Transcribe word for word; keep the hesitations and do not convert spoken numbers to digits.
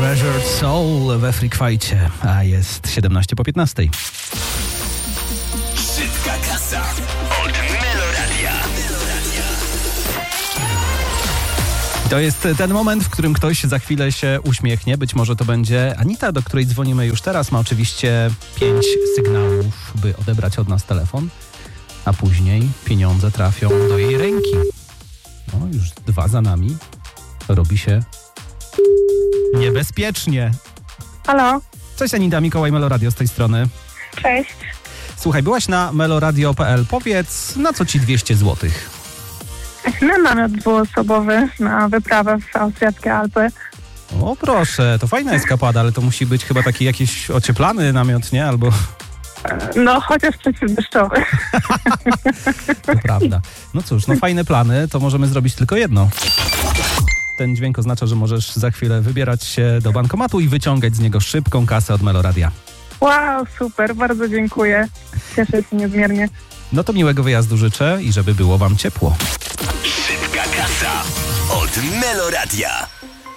Treasured Soul we Freak Fightcie, a jest siedemnaście po piętnastej. Szybka kasa od Meloradia. To jest ten moment, w którym ktoś za chwilę się uśmiechnie. Być może to będzie Anita, do której dzwonimy już teraz. Ma oczywiście pięć sygnałów, by odebrać od nas telefon, a później pieniądze trafią do jej ręki. No, już dwa za nami. Robi się niebezpiecznie. Halo, Cześć Anita, Mikołaj, Meloradio z tej strony. cześć. Słuchaj, byłaś na meloradio kropka p l. Powiedz, na co ci dwieście złotych? Na namiot dwuosobowy na wyprawę w austriackie Alpy. O proszę, to fajna eskapada, ale to musi być chyba taki jakiś ocieplany namiot, nie? Albo... No, chociaż przeciwdeszczowy. To prawda. No cóż, no fajne plany, to możemy zrobić tylko jedno. Ten dźwięk oznacza, że możesz za chwilę wybierać się do bankomatu i wyciągać z niego szybką kasę od Meloradia. Wow, super, bardzo dziękuję. Cieszę się niezmiernie. No to miłego wyjazdu życzę i żeby było wam ciepło. Szybka kasa od Meloradia.